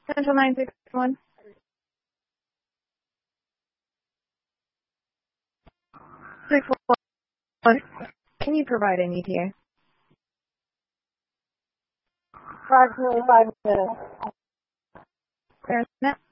Central 961. 6-1. Can you provide an ETA? Approximately 5 minutes. Clear. Snap.